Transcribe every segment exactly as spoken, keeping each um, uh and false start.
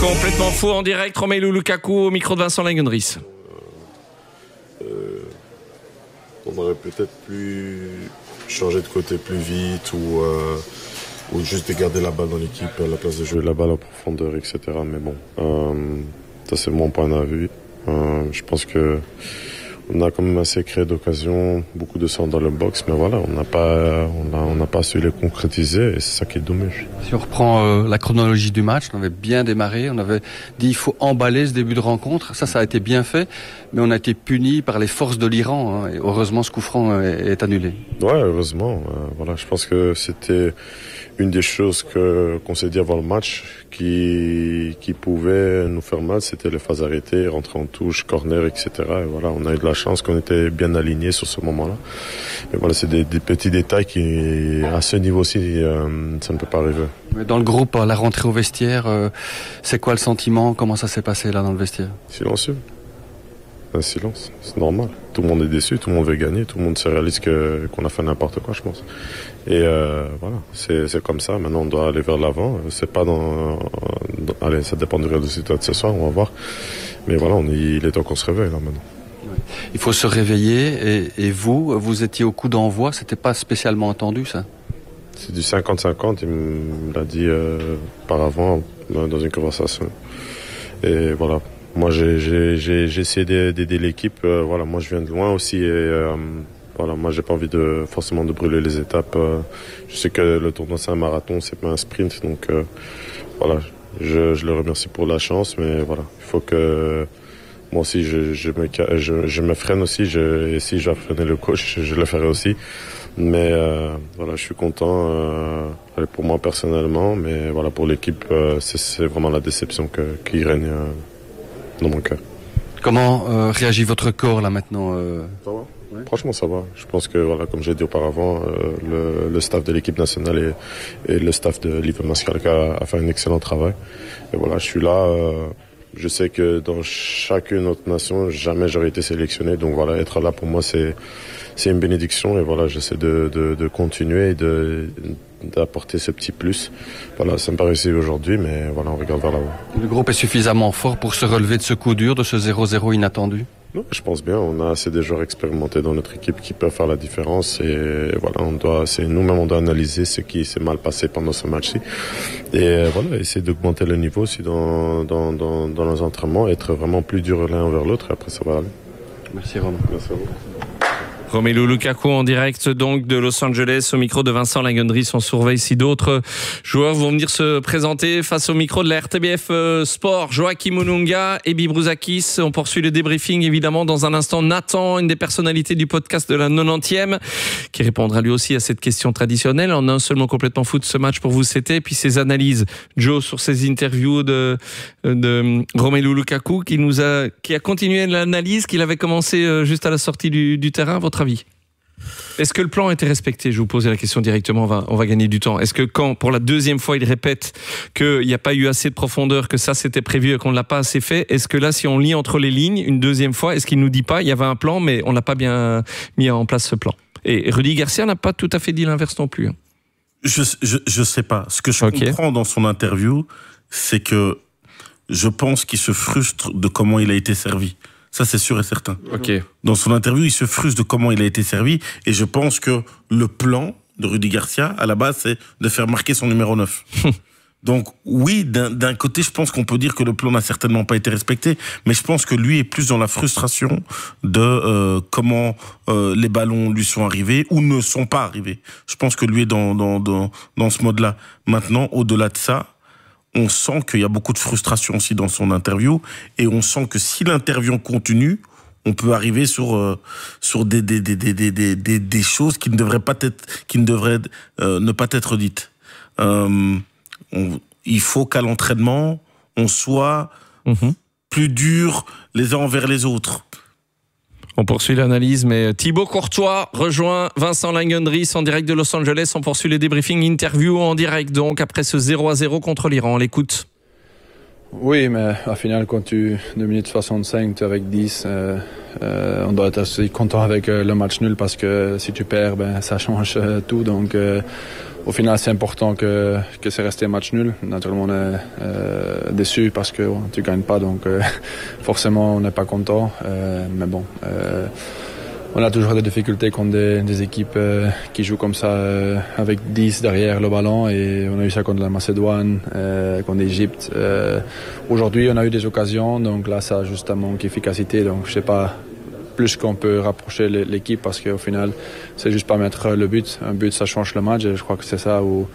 Complètement fou en direct, Romelu Lukaku au micro de Vincent Langendries. Euh, euh, on aurait peut-être pu changer de côté plus vite ou, euh, ou juste de garder la balle dans l'équipe à la place de jouer la balle en profondeur, et cetera. Mais bon, euh, ça c'est mon point de vue. Euh, je pense que on a quand même assez créé d'occasions, beaucoup de sang dans le box, mais voilà, on n'a pas, on a, on n'a pas su les concrétiser et c'est ça qui est dommage. Si on reprend euh, la chronologie du match, on avait bien démarré, on avait dit il faut emballer ce début de rencontre, ça, ça a été bien fait, mais on a été puni par les forces de l'Iran, hein, et heureusement ce coup franc est, est annulé. Ouais, heureusement. Euh, voilà, je pense que c'était une des choses que qu'on s'est dit avant le match qui qui pouvait nous faire mal, c'était les phases arrêtées, rentrer en touche, corner, et cetera. Et voilà, on a eu de la chance qu'on était bien alignés sur ce moment-là. Mais voilà, c'est des, des petits détails qui, à ce niveau-ci, euh, ça ne peut pas arriver. Mais dans le groupe, à la rentrée au vestiaire, euh, c'est quoi le sentiment? Comment ça s'est passé là dans le vestiaire? Silencieux. Un silence, c'est normal. Tout le monde est déçu, tout le monde veut gagner, tout le monde se réalise que, qu'on a fait n'importe quoi, je pense. Et euh, voilà, c'est, c'est comme ça. Maintenant, on doit aller vers l'avant. C'est pas dans, dans allez, ça dépend du résultat de ce soir, on va voir. Mais voilà, on est, il est temps qu'on se réveille là maintenant. Il faut se réveiller. Et, et vous, vous étiez au coup d'envoi. C'était pas spécialement attendu, ça? C'est du cinquante cinquante. Il me l'a dit euh, par avant dans une conversation. Et voilà. Moi, j'ai, j'ai, j'ai, j'ai essayé d'aider l'équipe. Euh, voilà, moi, je viens de loin aussi. Et euh, voilà, moi, j'ai pas envie de forcément de brûler les étapes. Euh, je sais que le tournoi c'est un marathon, c'est pas un sprint. Donc euh, voilà, je, je le remercie pour la chance, mais voilà, il faut que moi aussi, je, je me, je, je me freine aussi. Je, et si je dois freiner le coach, je, je le ferai aussi. Mais euh, voilà, je suis content euh, pour moi personnellement, mais voilà, pour l'équipe, euh, c'est, c'est vraiment la déception que, qui règne. Euh, dans mon cœur. Comment euh, réagit votre corps là maintenant euh... Ça va. Ouais. Franchement, ça va. Je pense que voilà, comme j'ai dit auparavant, euh, le, le staff de l'équipe nationale et, et le staff de l'I V Mascalca a, a fait un excellent travail. Et voilà, je suis là. Euh, je sais que dans chacune autre nation, jamais j'aurais été sélectionné. Donc voilà, être là pour moi, c'est c'est une bénédiction. Et voilà, j'essaie de, de, de continuer et de d'apporter ce petit plus. Voilà, ça me paraît réussi aujourd'hui, mais voilà, on regarde vers là-haut. Le groupe est suffisamment fort pour se relever de ce coup dur, de ce zéro zéro inattendu? Non, je pense bien. On a assez de joueurs expérimentés dans notre équipe qui peuvent faire la différence. Et voilà, on doit, c'est nous-mêmes, on doit analyser ce qui s'est mal passé pendant ce match-ci. Et voilà, essayer d'augmenter le niveau aussi dans, dans, dans, dans nos entraînements, être vraiment plus dur l'un envers l'autre. Et après, ça va aller. Merci Romain. Merci à vous. Romelu Lukaku en direct donc de Los Angeles au micro de Vincent Langendries. On surveille si d'autres joueurs vont venir se présenter face au micro de la R T B F Sport. Joachim Olunga et Bibrouzakis. On poursuit le débriefing évidemment dans un instant. Nathan, une des personnalités du podcast de la quatre-vingtième, qui répondra lui aussi à cette question traditionnelle. En un seulement complètement foot, ce match pour vous c'était. Et puis ses analyses, Joe, sur ses interviews de, de Romelu Lukaku qui nous a, qui a continué l'analyse qu'il avait commencé juste à la sortie du, du terrain. Votre avis? Est-ce que le plan a été respecté? Je vous posais la question directement, on va, on va gagner du temps. Est-ce que quand, pour la deuxième fois, il répète qu'il n'y a pas eu assez de profondeur, que ça c'était prévu et qu'on ne l'a pas assez fait, est-ce que là, si on lit entre les lignes, une deuxième fois, est-ce qu'il ne nous dit pas il y avait un plan, mais on n'a pas bien mis en place ce plan? Et Rudy Garcia n'a pas tout à fait dit l'inverse non plus. Je je, je sais pas. Ce que je okay. comprends dans son interview, c'est que je pense qu'il se frustre de comment il a été servi. Ça, c'est sûr et certain. Okay. Dans son interview, il se frustre de comment il a été servi. Et je pense que le plan de Rudy Garcia, à la base, c'est de faire marquer son numéro neuf. Donc, oui, d'un, d'un côté, je pense qu'on peut dire que le plan n'a certainement pas été respecté. Mais je pense que lui est plus dans la frustration de euh, comment euh, les ballons lui sont arrivés ou ne sont pas arrivés. Je pense que lui est dans, dans, dans, dans ce mode-là. Maintenant, au-delà de ça, on sent qu'il y a beaucoup de frustration aussi dans son interview et on sent que si l'interview continue, on peut arriver sur euh, sur des des des des des des des choses qui ne devraient pas être qui ne devraient euh, ne pas être dites. Euh, on, il faut qu'à l'entraînement, on soit mm-hmm. plus dur les uns envers les autres. On poursuit l'analyse, mais Thibaut Courtois rejoint Vincent Langendries en direct de Los Angeles. On poursuit les débriefings, interview en direct, donc après ce zéro à zéro contre l'Iran. On l'écoute. Oui, mais au final, quand tu deux minutes soixante-cinq, tu es avec dix, euh, euh, on doit être aussi content avec euh, le match nul parce que si tu perds, ben ça change euh, tout. Donc euh, au final, c'est important que que c'est resté match nul. Naturellement, on est euh, déçu parce que bon, tu gagnes pas, donc euh, forcément, on n'est pas content. Euh, mais bon. Euh, On a toujours des difficultés contre des, des équipes euh, qui jouent comme ça euh, avec dix derrière le ballon et on a eu ça contre la Macédoine, euh, contre l'Égypte. Euh, aujourd'hui, on a eu des occasions, donc là, ça a juste un manque d'efficacité. Donc, je sais pas plus qu'on peut rapprocher l'équipe parce qu'au final, c'est juste pas mettre le but. Un but, ça change le match et je crois que c'est ça où,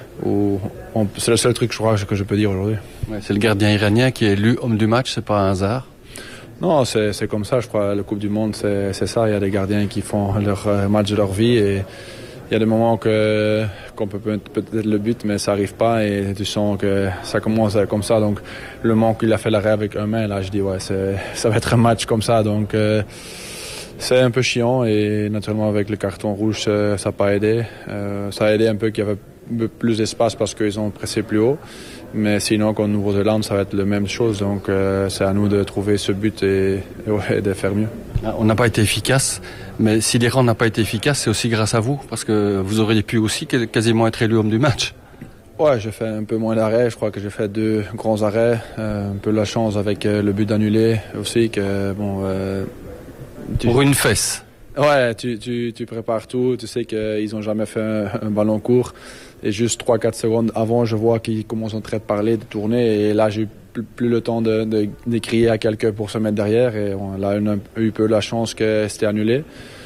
où on, c'est le seul truc, je crois, que je peux dire aujourd'hui. Ouais, c'est le gardien iranien qui est élu homme du match, c'est pas un hasard. Non, c'est, c'est comme ça, je crois. La Coupe du Monde, c'est, c'est ça. Il y a des gardiens qui font leur match de leur vie et il y a des moments que, qu'on peut peut-être le but, mais ça arrive pas et tu sens que ça commence comme ça. Donc, le moment qu'il a fait l'arrêt avec un main, là, je dis, ouais, c'est, ça va être un match comme ça. Donc, euh, c'est un peu chiant et naturellement, avec le carton rouge, ça n'a pas aidé. Euh, ça a aidé un peu qu'il y avait plus d'espace parce qu'ils ont pressé plus haut. Mais sinon, contre Nouvelle-Zélande, ça va être la même chose. Donc, euh, c'est à nous de trouver ce but et, et ouais, de faire mieux. On n'a pas été efficace, mais si l'Iran n'a pas été efficace, c'est aussi grâce à vous, parce que vous auriez pu aussi quasiment être élu homme du match. Ouais, j'ai fait un peu moins d'arrêts. Je crois que j'ai fait deux grands arrêts. Euh, un peu la chance avec euh, le but annulé aussi. Que, bon, euh, tu... Pour une fesse. Ouais, tu, tu, tu prépares tout. Tu sais qu'ils n'ont jamais fait un, un ballon court. Et juste trois quatre secondes avant, je vois qu'ils commencent en train de parler, de tourner. Et là, j'ai eu plus, plus le temps de, de, de crier à quelqu'un pour se mettre derrière. Et on, là, on a eu un peu la chance que c'était annulé.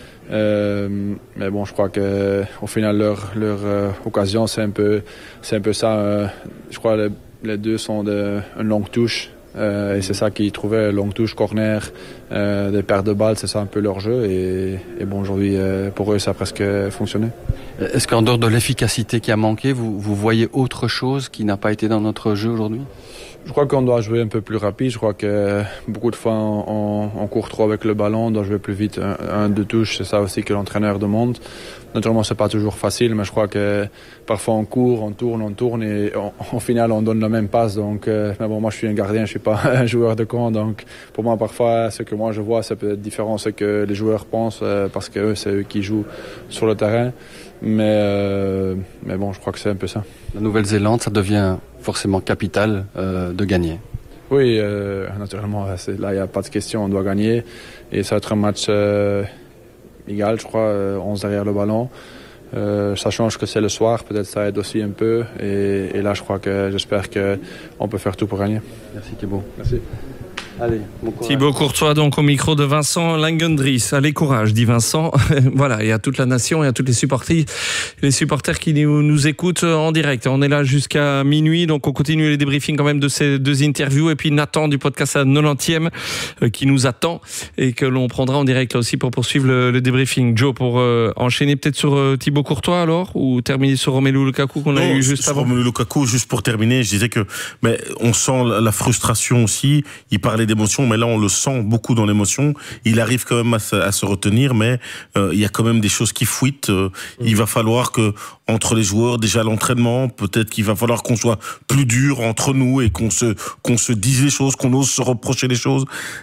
Euh, mais bon, je crois que au final, leur, leur euh, occasion, c'est un peu, c'est un peu ça. Euh, je crois que les, les deux sont de, une longue touche. Euh, et c'est ça qu'ils trouvaient, longue touche, corner, euh, des pertes de balles, c'est ça un peu leur jeu. Et, et bon, aujourd'hui, euh, pour eux, ça a presque fonctionné. Est-ce qu'en dehors de l'efficacité qui a manqué, vous, vous voyez autre chose qui n'a pas été dans notre jeu aujourd'hui ? Je crois qu'on doit jouer un peu plus rapide. Je crois que beaucoup de fois, on, on court trop avec le ballon, on doit jouer plus vite. Un, un deux touches, c'est ça aussi que l'entraîneur demande. Naturellement, c'est pas toujours facile, mais je crois que parfois on court, on tourne, on tourne et on, au final, on donne la même passe. Donc, euh, mais bon, moi, je suis un gardien, je suis pas un joueur de camp. Donc, pour moi, parfois, ce que moi je vois, ça peut être différent de ce que les joueurs pensent, euh, parce que eux, c'est eux qui jouent sur le terrain. Mais, euh, mais bon, je crois que c'est un peu ça. La Nouvelle-Zélande, ça devient forcément capital euh, de gagner. Oui, euh, naturellement, c'est, là, il n'y a pas de question, on doit gagner. Et ça va être un match euh, égal, je crois, euh, onze derrière le ballon. Euh, ça change que c'est le soir, peut-être ça aide aussi un peu. Et, et là, je crois que j'espère qu'on peut faire tout pour gagner. Merci Thibaut. Merci. Allez, bon courage. Thibaut Courtois, donc au micro de Vincent Langendries. Allez, courage, dit Vincent. Voilà, et à toute la nation et à tous les supporters, les supporters qui nous, nous écoutent en direct. On est là jusqu'à minuit, donc on continue les débriefings quand même de ces deux interviews. Et puis Nathan du podcast à quatre-vingtième euh, qui nous attend et que l'on prendra en direct là aussi pour poursuivre le, le débriefing. Joe, pour euh, enchaîner peut-être sur euh, Thibaut Courtois alors, ou terminer sur Romelu Lukaku qu'on a non, eu juste sur avant. Romelu Lukaku, juste pour terminer, je disais que mais on sent la frustration aussi. Il parlait d'émotion, mais là on le sent beaucoup dans l'émotion. Il arrive quand même à se, à se retenir, mais euh, il y a quand même des choses qui fuitent. Euh, mmh. Il va falloir que entre les joueurs, déjà l'entraînement, peut-être qu'il va falloir qu'on soit plus dur entre nous et qu'on se qu'on se dise les choses, qu'on ose se reprocher les choses.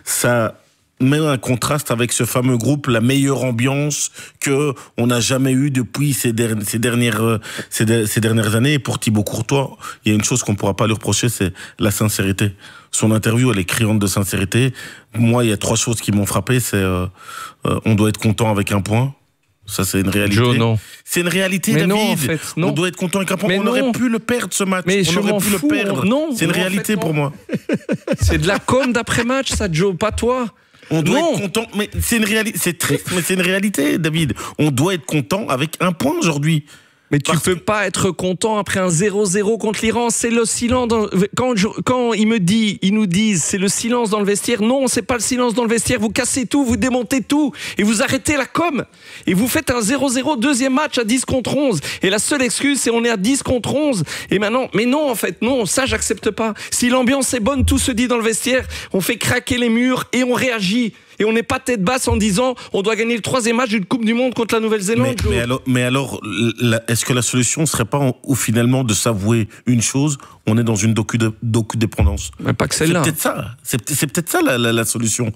Ça met un contraste avec ce fameux groupe, la meilleure ambiance que on n'a jamais eu depuis ces, der- ces dernières ces, de- ces dernières années. Et pour Thibaut Courtois, il y a une chose qu'on ne pourra pas lui reprocher, c'est la sincérité. Son interview, elle est criante de sincérité. Moi, il y a trois choses qui m'ont frappé. C'est euh, euh, on doit être content avec un point. Ça, c'est une réalité. Joe, non. C'est une réalité, mais David. Non, en fait, non. On doit être content avec un point. Mais on non. aurait pu le perdre, ce match. Mais on je aurait m'en pu fous. le perdre. Non, c'est une non, réalité en fait, pour moi. C'est de la com d'après-match, ça, Joe, pas toi. On doit non. être content, mais c'est une réalité, c'est triste, mais c'est une réalité, David. On doit être content avec un point aujourd'hui. Mais tu Parce peux que... pas être content après un zéro zéro contre l'Iran, c'est le silence dans... quand je... quand ils me disent, ils nous disent c'est le silence dans le vestiaire. Non, c'est pas le silence dans le vestiaire, vous cassez tout, vous démontez tout et vous arrêtez la com et vous faites un zéro zéro deuxième match à dix contre onze et la seule excuse c'est on est à dix contre onze et maintenant mais non en fait, non, ça j'accepte pas. Si l'ambiance est bonne, tout se dit dans le vestiaire, on fait craquer les murs et on réagit. Et on n'est pas tête basse en disant on doit gagner le troisième match d'une Coupe du Monde contre la Nouvelle-Zélande. Mais, mais alors, mais alors la, est-ce que la solution ne serait pas en, ou finalement de s'avouer une chose, on est dans une docu-dépendance. Mais pas que celle-là. C'est peut-être ça, c'est, c'est peut-être ça la, la, la solution.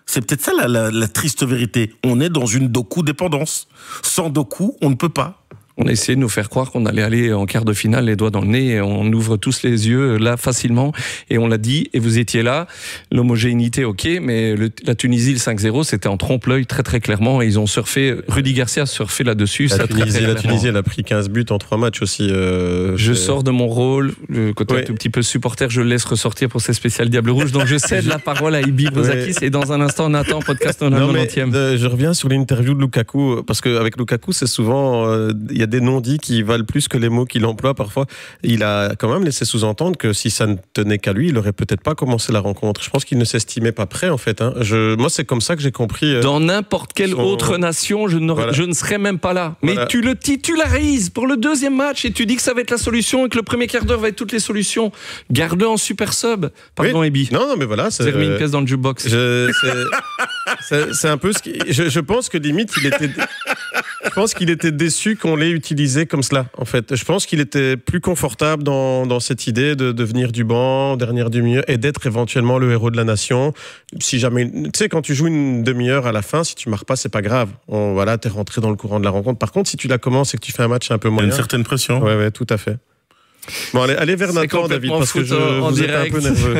C'est peut-être ça la, la, la triste vérité. On est dans une Doku-dépendance. Sans Doku, on ne peut pas. On a essayé de nous faire croire qu'on allait aller en quart de finale les doigts dans le nez et on ouvre tous les yeux là facilement et on l'a dit et vous étiez là. L'homogénéité, ok, mais le, la Tunisie, le cinq zéro, c'était en trompe-l'œil très très clairement et ils ont surfé, Rudy Garcia a surfé là-dessus. La, ça Tunisie, très, très la Tunisie, elle a pris quinze buts en trois matchs aussi. Euh, je sors de mon rôle, le côté oui. un tout petit peu supporter, je le laisse ressortir pour ses spéciales Diable Rouge, donc je cède la parole à Ibi Brozakis oui. et dans un instant on attend podcast en noventième. Je reviens sur l'interview de Lukaku, parce qu'avec Lukaku, c'est souvent, il euh, y a des non-dits qui valent plus que les mots qu'il emploie parfois. Il a quand même laissé sous-entendre que si ça ne tenait qu'à lui, il aurait peut-être pas commencé la rencontre. Je pense qu'il ne s'estimait pas prêt en fait. Hein. Je, moi, c'est comme ça que j'ai compris. Euh, Dans n'importe quelle son... autre nation, je, voilà. je ne serais même pas là. Mais voilà. tu le titularises pour le deuxième match et tu dis que ça va être la solution et que le premier quart d'heure va être toutes les solutions. Garde-le en super sub. Pardon, oui. Ebi. Non, non, mais voilà. Vous avez remis une pièce dans le jukebox. Je, c'est, c'est, c'est un peu ce qui. Je, je pense que limite, il était. Je pense qu'il était déçu qu'on l'ait utilisé comme cela, en fait. Je pense qu'il était plus confortable dans, dans cette idée de, de venir du banc, dernière demi-heure, et d'être éventuellement le héros de la nation. Si jamais, tu sais, quand tu joues une demi-heure à la fin, si tu marques pas, c'est pas grave. On, voilà, t'es rentré dans le courant de la rencontre. Par contre, si tu la commences et que tu fais un match un peu moyen. Il y a une certaine pression. Ouais, ouais, tout à fait. Bon, allez, allez vers Nathan, David, parce que je en vous direct. êtes un peu nerveux.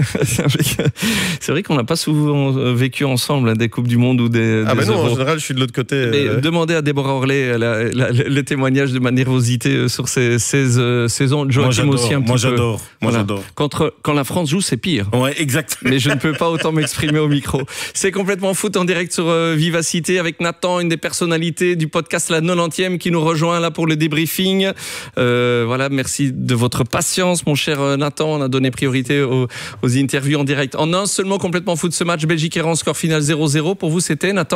C'est vrai qu'on n'a pas souvent vécu ensemble hein, des Coupes du Monde ou des, ah des ben non, Euros. En général, je suis de l'autre côté. Mais euh... demandez à Déborah Orley la, la, le témoignage de ma nervosité sur ces seize euh, saisons. Joachim aussi un petit moi, peu. J'adore, moi voilà. j'adore. Quand, quand la France joue, c'est pire. Ouais, exact. Mais je ne peux pas autant m'exprimer au micro. C'est complètement foot en direct sur euh, Vivacité avec Nathan, une des personnalités du podcast La nonantième qui nous rejoint là pour le débriefing. Euh, voilà, merci de votre patience, mon cher Nathan. On a donné priorité aux, aux interviews en direct. En un seulement complètement foot ce match, Belgique-Iran, score final zéro zéro. Pour vous, c'était, Nathan ?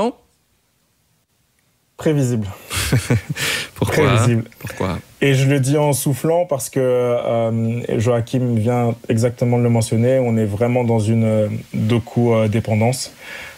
Prévisible. Pourquoi ? Prévisible. Pourquoi ? Et je le dis en soufflant parce que euh, Joachim vient exactement de le mentionner. On est vraiment dans une euh, Doku-dépendance.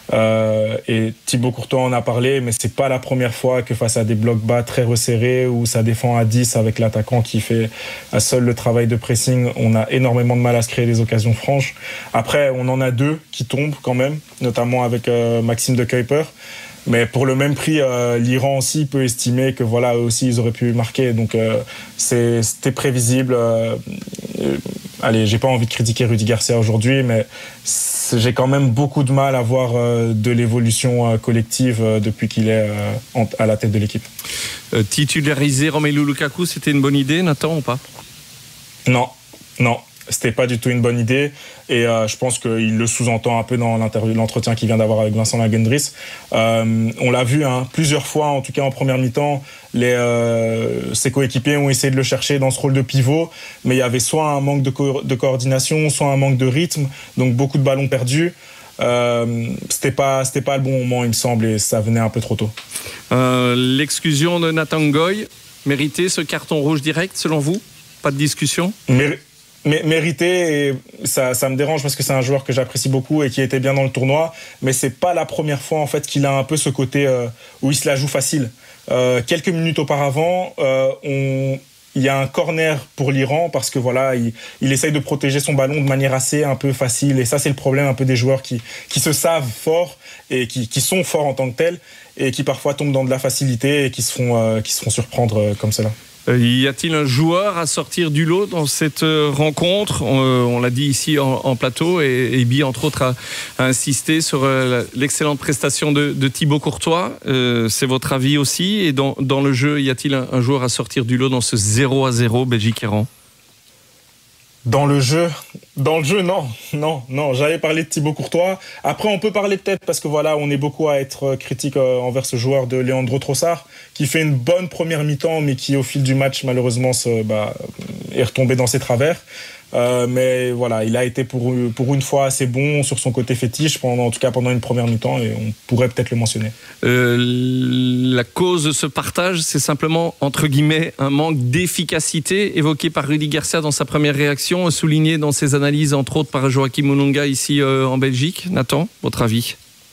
Euh, et Thibaut Courtois en a parlé, mais c'est pas la première fois que face à des blocs bas très resserrés où ça défend à dix avec l'attaquant qui fait à seul le travail de pressing, on a énormément de mal à se créer des occasions franches. Après, on en a deux qui tombent quand même, notamment avec euh, Maxime de Kuiper. Mais pour le même prix, euh, l'Iran aussi peut estimer que voilà, eux aussi ils auraient pu marquer. Donc euh, c'est, c'était prévisible. Euh, euh, allez, j'ai pas envie de critiquer Rudy Garcia aujourd'hui, mais j'ai quand même beaucoup de mal à voir euh, de l'évolution euh, collective euh, depuis qu'il est euh, en, à la tête de l'équipe. Euh, titulariser Romelu Lukaku, c'était une bonne idée, Nathan, ou pas ? Non, non. C'était pas du tout une bonne idée et euh, je pense qu'il le sous-entend un peu dans l'interview, l'entretien qu'il vient d'avoir avec Vincent Lagendries. Euh, on l'a vu hein, plusieurs fois, en tout cas en première mi-temps, les, euh, ses coéquipiers ont essayé de le chercher dans ce rôle de pivot, mais il y avait soit un manque de, co- de coordination, soit un manque de rythme, donc beaucoup de ballons perdus. Euh, c'était pas, c'était pas le bon moment, il me semble, et ça venait un peu trop tôt. Euh, l'exclusion de Nathan Ngoy, méritait ce carton rouge direct selon vous ? Pas de discussion ? Mais... Mérité, et ça, ça me dérange parce que c'est un joueur que j'apprécie beaucoup et qui était bien dans le tournoi, mais c'est pas la première fois en fait qu'il a un peu ce côté euh, où il se la joue facile. Euh, quelques minutes auparavant, euh, on, il y a un corner pour l'Iran parce que voilà, il, il essaye de protéger son ballon de manière assez un peu facile et ça c'est le problème un peu des joueurs qui, qui se savent forts et qui, qui sont forts en tant que tels et qui parfois tombent dans de la facilité et qui se font, euh, qui se font surprendre euh, comme cela. Y a-t-il un joueur à sortir du lot dans cette rencontre ? On, on l'a dit ici en, en plateau et Ebi, entre autres, a, a insisté sur euh, l'excellente prestation de, de Thibaut Courtois. Euh, c'est votre avis aussi ? Et dans, dans le jeu, y a-t-il un, un joueur à sortir du lot dans ce zéro à zéro Belgique-Iran ? Dans le jeu, dans le jeu, non, non, non. J'allais parler de Thibaut Courtois. Après, on peut parler peut-être parce que voilà, on est beaucoup à être critique envers ce joueur de Leandro Trossard, qui fait une bonne première mi-temps, mais qui au fil du match malheureusement se, bah, est retombé dans ses travers. Euh, mais voilà, il a été pour, pour une fois assez bon sur son côté fétiche, pendant, en tout cas pendant une première mi-temps, et on pourrait peut-être le mentionner. Euh, la cause de ce partage, c'est simplement, entre guillemets, un manque d'efficacité évoqué par Rudy Garcia dans sa première réaction, souligné dans ses analyses, entre autres par Joachim Mununga ici euh, en Belgique. Nathan, votre avis ?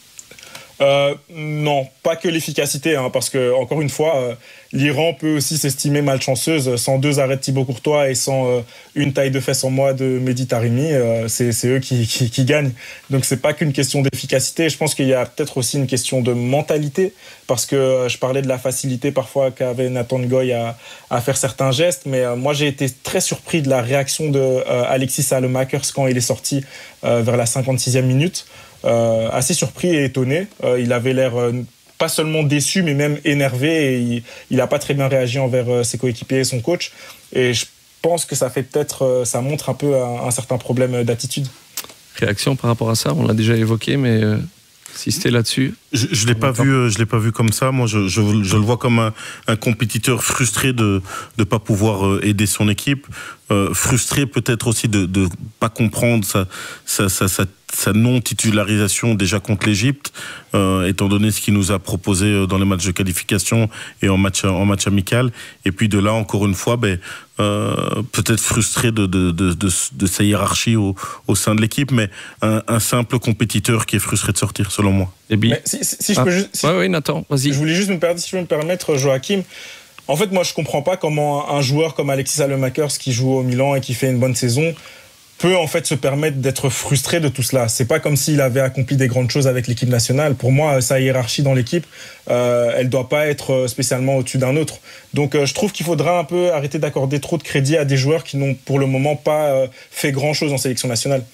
Euh, non, pas que l'efficacité, hein, parce que encore une fois, euh, l'Iran peut aussi s'estimer malchanceuse. Sans deux arrêts de Thibaut Courtois et sans euh, une taille de fesse en moins de Mehdi Taremi, euh, c'est, c'est eux qui, qui, qui gagnent. Donc c'est pas qu'une question d'efficacité. Je pense qu'il y a peut-être aussi une question de mentalité, parce que euh, je parlais de la facilité parfois qu'avait Nathan Ngoy à, à faire certains gestes, mais euh, moi j'ai été très surpris de la réaction de euh, Alexis Saelemaekers quand il est sorti euh, vers la cinquante-sixième minute. Euh, assez surpris et étonné. Euh, il avait l'air euh, pas seulement déçu, mais même énervé, et il n'a pas très bien réagi envers euh, ses coéquipiers et son coach. Et je pense que ça fait peut-être, euh, ça montre un peu un, un certain problème d'attitude. Réaction par rapport à ça, on l'a déjà évoqué, mais euh, insister là-dessus. Je, je l'ai pas vu, je l'ai pas vu comme ça. Moi, je, je, je le vois comme un, un compétiteur frustré de de pas pouvoir aider son équipe, euh, frustré peut-être aussi de de pas comprendre sa sa sa, sa sa non-titularisation déjà contre l'Égypte, euh, étant donné ce qu'il nous a proposé dans les matchs de qualification et en match, en match amical. Et puis de là, encore une fois, ben, euh, peut-être frustré de, de, de, de, de sa hiérarchie au, au sein de l'équipe, mais un, un simple compétiteur qui est frustré de sortir, selon moi. Et mais si, si, si ah. je peux juste... Si ouais, oui, Nathan, vas-y. Je voulais juste me permettre, si je peux me permettre, Joachim, en fait, moi, je comprends pas comment un joueur comme Alexis Saelemaekers, qui joue au Milan et qui fait une bonne saison, peut en fait se permettre d'être frustré de tout cela. C'est pas comme s'il avait accompli des grandes choses avec l'équipe nationale. Pour moi, sa hiérarchie dans l'équipe, euh, elle doit pas être spécialement au-dessus d'un autre. Donc euh, je trouve qu'il faudra un peu arrêter d'accorder trop de crédit à des joueurs qui n'ont pour le moment pas euh, fait grand-chose en sélection nationale.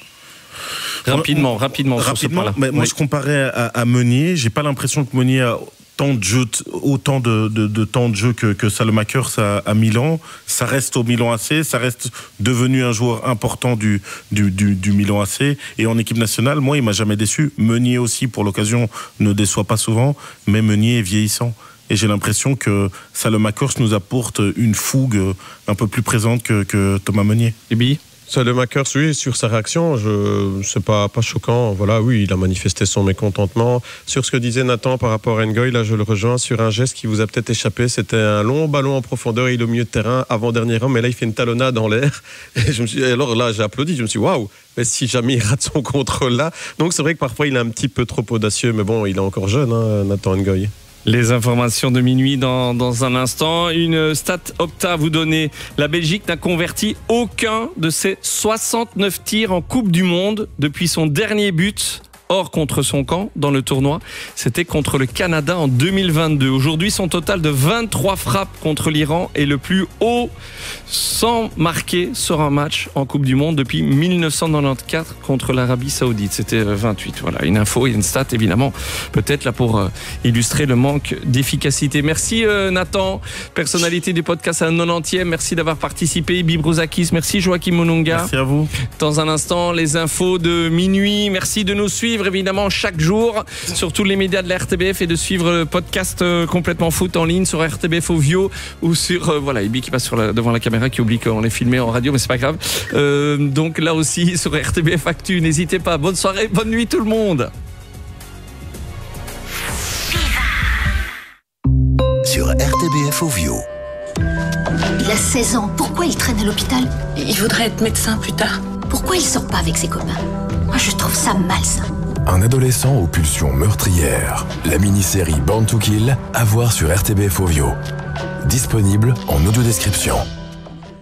Rapidement, rapidement, rapidement. Sur ce mais moi, oui. je comparais à, à Meunier. J'ai pas l'impression que Meunier a tant de jeux, autant de, de, de temps de jeu que, que Saelemaekers à, à Milan. Ça reste au Milan A C, ça reste devenu un joueur important du, du, du, du Milan A C. Et en équipe nationale, moi, il m'a jamais déçu. Meunier aussi, pour l'occasion, ne déçoit pas souvent, mais Meunier est vieillissant. Et j'ai l'impression que Saelemaekers nous apporte une fougue un peu plus présente que, que Thomas Meunier. Et Billy ? Saelemaekers, oui, sur sa réaction, je, c'est pas, pas choquant. Voilà, oui, il a manifesté son mécontentement. Sur ce que disait Nathan par rapport à Ngoy, là, je le rejoins sur un geste qui vous a peut-être échappé. C'était un long ballon en profondeur, il est au milieu de terrain, avant-dernier homme, mais là, il fait une talonnade en l'air. Et je me suis, alors là, j'ai applaudi, je me suis dit, waouh, mais si jamais il rate son contrôle là. Donc, c'est vrai que parfois, il est un petit peu trop audacieux, mais bon, il est encore jeune, hein, Nathan Ngoy. Les informations de minuit dans, dans un instant. Une stat Opta à vous donner. La Belgique n'a converti aucun de ses soixante-neuf tirs en Coupe du Monde depuis son dernier but. Or, contre son camp dans le tournoi, c'était contre le Canada en deux mille vingt-deux. Aujourd'hui, son total de vingt-trois frappes contre l'Iran est le plus haut sans marquer sur un match en Coupe du Monde depuis mille neuf cent quatre-vingt-quatorze contre l'Arabie Saoudite. C'était vingt-huit. Voilà, une info et une stat, évidemment, peut-être là pour euh, illustrer le manque d'efficacité. Merci euh, Nathan, personnalité du podcast à la quatre-vingt-dixième. Merci d'avoir participé. Bibrozakis, merci Joachim Monunga. Merci à vous. Dans un instant, les infos de minuit. Merci de nous suivre évidemment chaque jour sur tous les médias de la R T B F et de suivre le podcast euh, complètement foot en ligne sur R T B F Ovio ou sur euh, voilà Ibi qui passe sur la, devant la caméra qui oublie qu'on est filmé en radio mais c'est pas grave euh, donc là aussi sur R T B F Actu, n'hésitez pas. Bonne soirée, bonne nuit tout le monde sur R T B F Ovio. Il a seize ans, pourquoi il traîne à l'hôpital? Il voudrait être médecin plus tard. Pourquoi il sort pas avec ses copains? Moi je trouve ça malsain. Un adolescent aux pulsions meurtrières. La mini-série Born to Kill, à voir sur R T B F Ovio. Disponible en audio-description.